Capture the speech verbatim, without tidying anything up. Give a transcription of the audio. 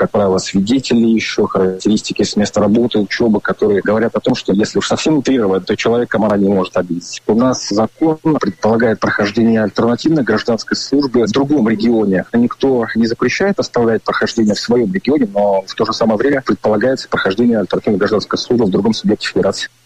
как правило, свидетели еще, характеристики с места работы, учебы, которые говорят о том, что если уж совсем утрировать, то человек комара не может обидеть. У нас закон предполагает прохождение альтернативной гражданской службы в другом регионе. Никто не запрещает оставлять прохождение в своем регионе, но в то же самое время предполагается прохождение альтернативной гражданской службы в другом субъекте федерации.